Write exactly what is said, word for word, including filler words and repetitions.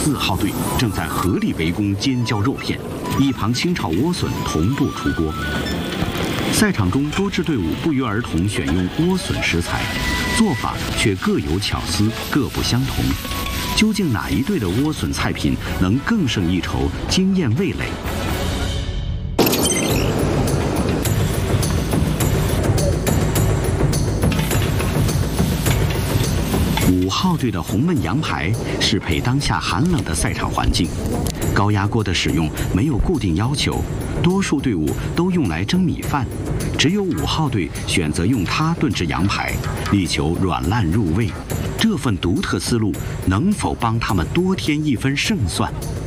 四号队正在合力围攻尖椒肉片，一旁清炒莴笋同步出锅。赛场中多支队伍不约而同选用莴笋食材，做法却各有巧思，各不相同。究竟哪一队的莴笋菜品能更胜一筹，惊艳味蕾？五号队的红焖羊排适配当下寒冷的赛场环境，高压锅的使用没有固定要求，多数队伍都用来蒸米饭，只有五号队选择用它炖制羊排，力求软烂入味。这份独特思路能否帮他们多添一分胜算？